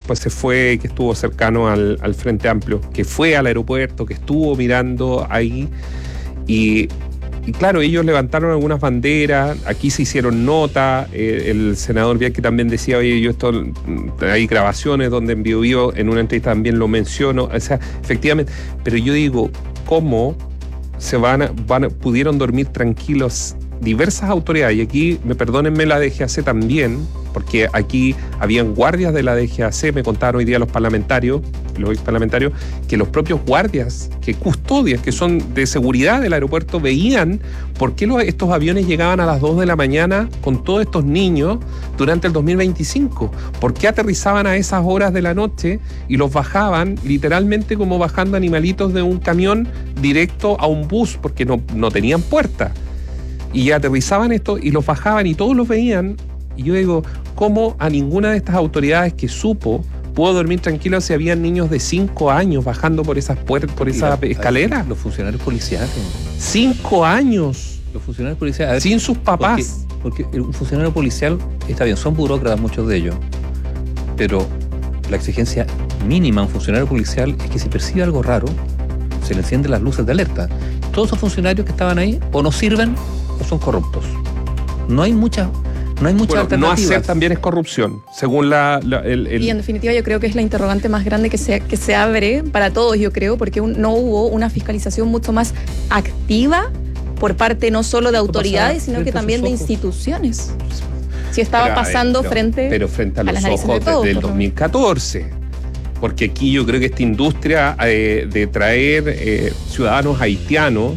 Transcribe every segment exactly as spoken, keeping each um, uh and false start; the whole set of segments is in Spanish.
después se fue, que estuvo cercano al, al Frente Amplio, que fue al aeropuerto, que estuvo mirando ahí. Y, y claro, ellos levantaron algunas banderas, aquí se hicieron nota, eh, el senador Bianchi también decía, oye, yo esto, hay grabaciones donde en Bio Bio, en una entrevista también lo menciono, o sea, efectivamente, pero yo digo, ¿cómo se van a, van a, pudieron dormir tranquilos diversas autoridades? Y aquí, me perdónenme, la D G A C también, porque aquí habían guardias de la D G A C, me contaron hoy día los parlamentarios, los ex parlamentarios, que los propios guardias, que custodias, que son de seguridad del aeropuerto, veían por qué los, estos aviones llegaban a las dos de la mañana con todos estos niños durante el dos mil veinticinco. ¿Por qué aterrizaban a esas horas de la noche y los bajaban literalmente como bajando animalitos de un camión directo a un bus, porque no, no tenían puerta? Y aterrizaban esto y los bajaban y todos los veían. Y yo digo, ¿cómo a ninguna de estas autoridades que supo pudo dormir tranquilo si habían niños de cinco años bajando por esas puertas, por esa escalera? Los funcionarios policiales. Cinco años. Los funcionarios policiales. Sin sus papás. Porque, porque un funcionario policial, está bien, son burócratas muchos de ellos, pero la exigencia mínima a un funcionario policial es que si percibe algo raro, se le encienden las luces de alerta. Todos esos funcionarios que estaban ahí o no sirven o son corruptos. No hay muchas no hay mucha bueno, alternativas. No hacer también es corrupción, según la... la el, el... Y en definitiva yo creo que es la interrogante más grande que se, que se abre para todos, yo creo, porque un, no hubo una fiscalización mucho más activa por parte no solo de autoridades, sino que también de instituciones. Si estaba pero, pasando ver, frente, pero frente a, a los las ojos de todos, desde el dos mil catorce. Porque aquí yo creo que esta industria eh, de traer eh, ciudadanos haitianos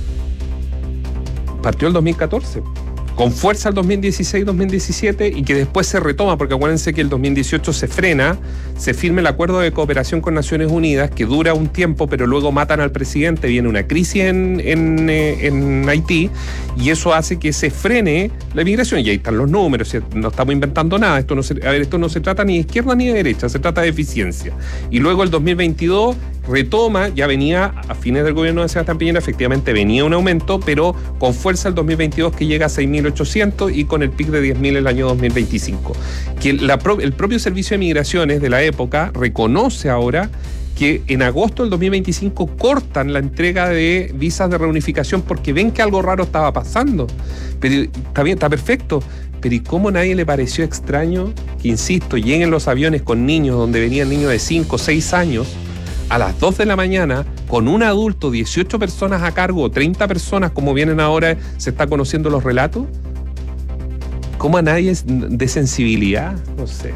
partió el dos mil catorce. Con fuerza el dos mil dieciséis dos mil diecisiete y que después se retoma, porque acuérdense que el dos mil dieciocho se frena, se firma el acuerdo de cooperación con Naciones Unidas, que dura un tiempo, pero luego matan al presidente, viene una crisis en, en, en Haití, y eso hace que se frene la inmigración. Y ahí están los números, no estamos inventando nada, esto no se, a ver, esto no se trata ni de izquierda ni de derecha, se trata de eficiencia. Y luego el dos mil veintidós retoma, ya venía a fines del gobierno de Sebastián Piñera, efectivamente venía un aumento, pero con fuerza el dos mil veintidós que llega a seis mil ochocientos y con el pic de diez mil el año dos mil veinticinco. Que la, el propio Servicio de Migraciones de la época reconoce ahora que en agosto del dos mil veinticinco cortan la entrega de visas de reunificación porque ven que algo raro estaba pasando. Pero está bien, está perfecto. Pero ¿y cómo a nadie le pareció extraño que, insisto, lleguen los aviones con niños donde venían niños de cinco o seis años a las dos de la mañana, con un adulto, dieciocho personas a cargo, treinta personas, como vienen ahora, se está conociendo los relatos? ¿Cómo a nadie es de sensibilidad? No sé.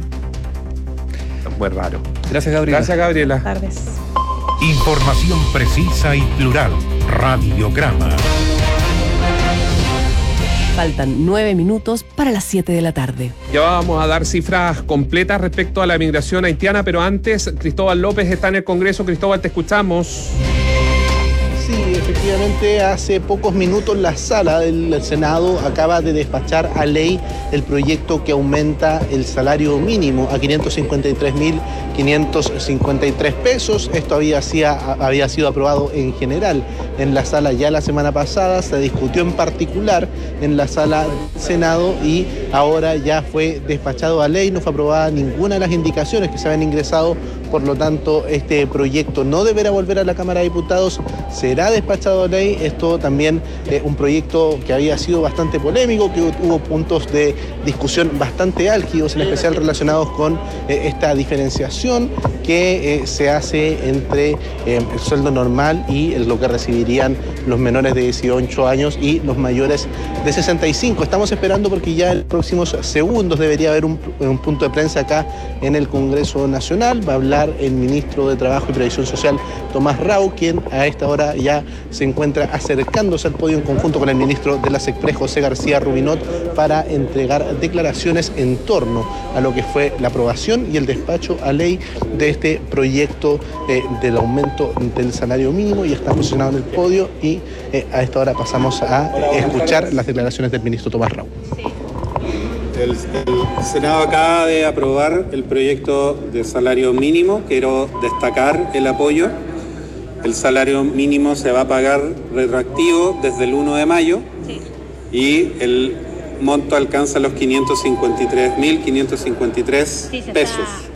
Es muy raro. Gracias, Gabriela. Gracias, Gabriela. Buenas tardes. Información precisa y plural. Radiograma. Faltan nueve minutos para las siete de la tarde. Ya vamos a dar cifras completas respecto a la migración haitiana, pero antes, Cristóbal López está en el Congreso. Cristóbal, te escuchamos. Sí, efectivamente, hace pocos minutos la sala del Senado acaba de despachar a ley el proyecto que aumenta el salario mínimo a quinientos cincuenta y tres mil quinientos cincuenta y tres pesos. Esto había, había sido aprobado en general en la sala ya la semana pasada, se discutió en particular en la sala del Senado y ahora ya fue despachado a ley. No fue aprobada ninguna de las indicaciones que se habían ingresado, por lo tanto este proyecto no deberá volver a la Cámara de Diputados, será despachado a ley. Esto también es eh, un proyecto que había sido bastante polémico, que hubo puntos de discusión bastante álgidos, en especial relacionados con eh, esta diferenciación que eh, se hace entre eh, el sueldo normal y lo que recibirían los menores de dieciocho años y los mayores de sesenta y cinco. Estamos esperando porque ya en los próximos segundos debería haber un, un punto de prensa acá en el Congreso Nacional. Va a hablar el ministro de Trabajo y Previsión Social, Tomás Rau, quien a esta hora ya se encuentra acercándose al podio en conjunto con el ministro de la SECPRE, José García Rubinot, para entregar declaraciones en torno a lo que fue la aprobación y el despacho a ley de este proyecto eh, del aumento del salario mínimo. Y está posicionado en el podio y eh, a esta hora pasamos a eh, escuchar las declaraciones del ministro Tomás Rau. El, el Senado acaba de aprobar el proyecto de salario mínimo. Quiero destacar el apoyo. El salario mínimo se va a pagar retroactivo desde el uno de mayo y el monto alcanza los quinientos cincuenta y tres mil quinientos cincuenta y tres pesos.